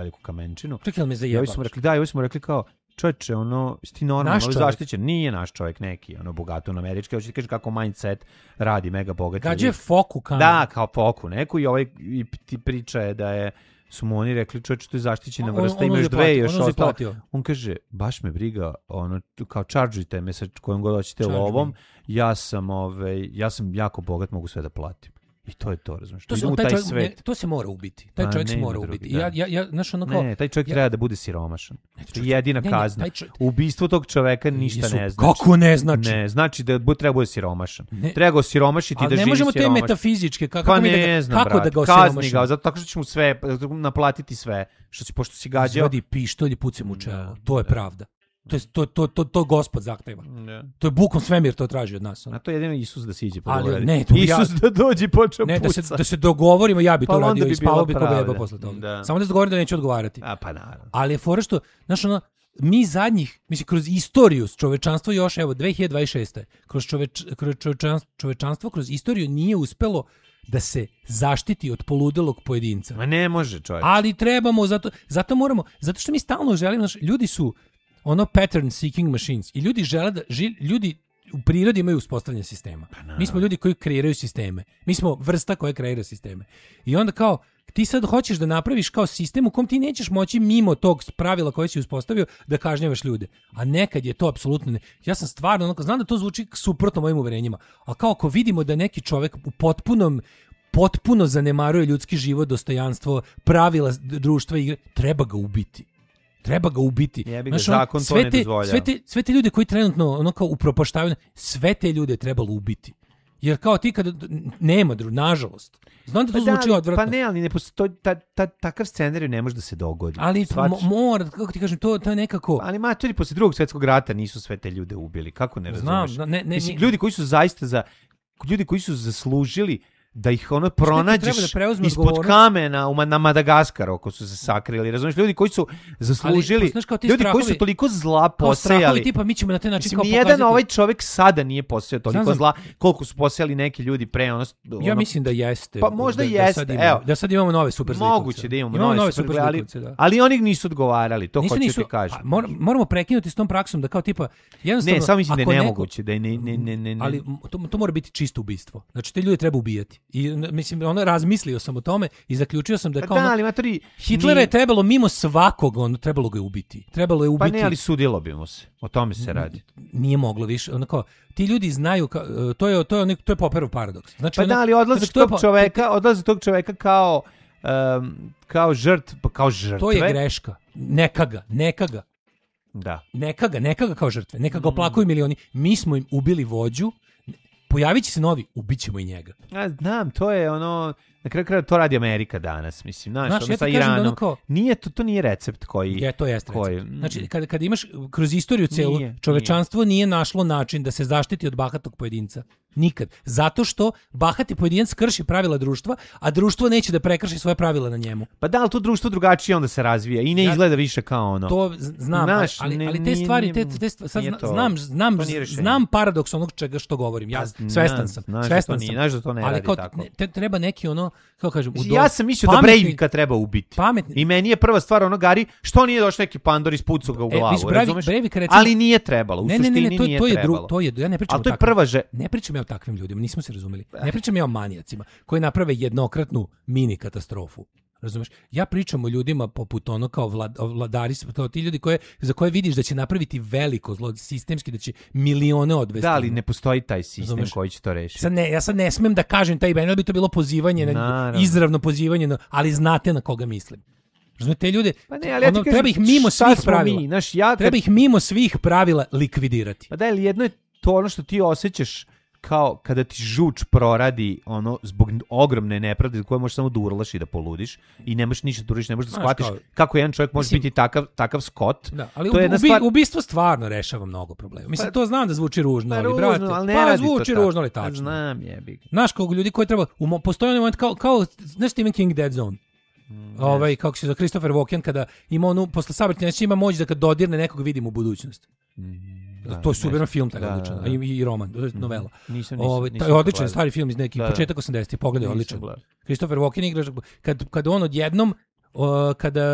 veliku kamenčinu. Čekaj, ali me zajebaš? Ovi smo rekli kao, čovječe, ti normalno zaštićen. Nije naš čovjek neki, bogato američki, hoće ti kaže kako mindset radi, mega bogat. Gađe foku kameru. Da, kao foku neku i ti priča je da su mu oni rekli, čovječe, to je zaštićena vrsta, imaš dve i još ostalo. On kaže, baš me briga, kao čaržujte me sa kojom god hoćete lovom, ja sam jako bogat, mogu sve da platim. I to je to, razumiješ. To se mora ubiti. Taj čovjek se mora ubiti. Ne, taj čovjek treba da bude siromašan. To je jedina kazna. Ubistvo tog čoveka ništa ne znači. Kako ne znači? Ne, znači da treba bude siromašan. Treba ga osiromašiti da živi siromašan. Ali ne možemo te metafizičke, kako da ga osiromašimo? Kazni ga, zato tako što ćemo sve, naplatiti sve, pošto si gađao. Izvadi pištolj i pucem u čelo. To je pravda. To Gospod zahteva. To je bukom svemir to traži od nas. A to je jedino Isus da siđe pa Isus da dođe počeo puca. Da se dogovorimo, ja bi to radio i spavao bi ko beba posle toga. Samo da se dogovorim da neću odgovarati. Pa naravno. Ali je fora što, mi zadnjih, kroz istoriju čovečanstvo još, 2026. Kroz čovečanstvo, kroz istoriju nije uspelo da se zaštiti od poludelog pojedinca. Ma ne može čovječ. Ali trebamo, zato moramo, zato što mi stalno želimo, ljudi su pattern seeking machines i ljudi žele da ljudi u prirodi imaju uspostavljanje sistema. Mi smo ljudi koji kreiraju sisteme. Mi smo vrsta koja kreira sisteme. I onda kao ti sad hoćeš da napraviš kao sistem u kom ti nećeš moći mimo tog pravila koje si uspostavio da kažnjavaš ljude. A nekad je to apsolutno ne. Ja sam stvarno, znam da to zvuči suprotno mojim uverenjima, a kao ako vidimo da neki čovjek u potpuno zanemaruje ljudski život, dostojanstvo, pravila društva i igre, treba ga ubiti. Zakon to ne dozvoljava. Sve te ljude koji trenutno kao upropaštavaju, sve te ljude trebalo ubiti. Jer kao ti kada nema nažalost. Znam da to zvuči odvratno. Pa ne, ali ne postoji takav scenarij ne može da se dogodi. Ali mora, kako ti kažem, to je nekako. Ali matori posle Drugog svjetskog rata nisu sve te ljude ubili. Kako ne razumeš? Znam, ljudi koji su zaista ljudi koji su zaslužili da ih pronađeš ispod kamena na Madagaskaru ako su se sakrili, razumiješ, ljudi koji su zaslužili, ljudi koji su toliko zla posejali, tipa mi ćemo na taj način kao pokazati. Nijedan ovaj čovjek sada nije posejao toliko zla koliko su posejali neki ljudi pre. Ja mislim da jeste. Pa možda jeste, da sad imamo nove super zlikovce. Moguće da imamo nove super zlikovce, ali oni nisu odgovarali, to hoću ti kažem. Moramo prekinuti s tom praksom da kao tipa jednostavno. Ne, samo mislim da je nemoguće, da je ne. Ali to mora biti čisto ubistvo. Znači te ljude treba ubijati. I mislim, razmislio sam o tome i zaključio sam da kao Hitlera je trebalo mimo svakog, trebalo ga je ubiti. Trebalo je ubiti. Pa ne, ali sudilo bi mu se. O tome se radi. Nije moglo više. Ti ljudi znaju, to je Popperov paradoks. Znači, pa da, ali odlazi tog čoveka kao žrtve. To je greška. Neka ga. Da. Neka ga kao žrtve. Neka ga oplakuju milioni. Mi smo im ubili vođu. Pojavit će se novi, ubićemo i njega. Znam, to je na kraju kraja to radi Amerika danas, mislim, znaš, sa Iranom. Nije to nije recept koji. To jest recept. Znači, kada imaš kroz istoriju celu, čovečanstvo nije našlo način da se zaštiti od bahatog pojedinca. Nikad. Zato što bahati pojedinac krši pravila društva, a društvo neće da prekrši svoje pravila na njemu. Pa da, ali to društvo drugačije onda se razvija i ne izgleda više kao To znam, ali te stvari, znam paradoks onog čega što govorim. Ja svestan sam. Znaš da to ne radi tako. Ali treba neki kako kažem, ja sam mislio da Breivika treba ubiti. I meni je prva stvar Gari, što nije došao neki pandor i ispucao ga u glavu, razumeš? Ali nije trebalo, u suštini nije trebalo. Ja ne pričam o takvim. Ne pričam ja o takvim ljudima, nismo se razumeli. Ne pričam ja o manijacima koji naprave jednokratnu mini katastrofu. Razumeš? Ja pričam o ljudima poput kao vladari, ti ljudi za koje vidiš da će napraviti veliko zlo, sistemski, da će milione odvesti. Da, ali ne postoji taj sistem koji će to rešiti. Ja sad ne smem da kažem taj ben, ali bi to bilo pozivanje, izravno pozivanje, ali znate na koga mislim. Razumete, te ljude, pa ne, ali treba ih mimo svih pravila. Treba ih mimo svih pravila likvidirati. Pa da, ali jedno je to što ti osjećaš kao kada ti žuč proradi zbog ogromne nepravde koje možeš samo da urlaš i da poludiš i ne možeš ništa da uradiš, ne možeš da shvatiš kako jedan čovjek može biti takav skot. Da, ali ubistvo stvarno rešava mnogo problema. Mislim, to znam da zvuči ružno, ali brate, zvuči ružno, ali tačno. Znam, jebi. Znaš, kao ljudi koji treba, postoji onaj moment kao znaš Stephen King Dead Zone. Kako se za Christopher Walken kada ima posle sabrtnja ima moć da kad dodirne nekog vidim u budućnost. To je super film, taj odličan, i roman, novela. To je odličan stari film iz nekih početak 80-ih, pogledaj, odličan. Christopher Walken igra, kad on odjednom, kada